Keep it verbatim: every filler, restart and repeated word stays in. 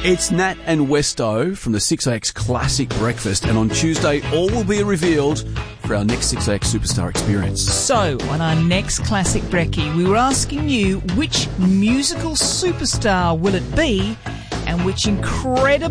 It's Nat and Westo from the six A X Classic Breakfast, and on Tuesday all will be revealed for our next six A X Superstar experience. So, on our next Classic Brekkie, we were asking you which musical superstar will it be and which incredible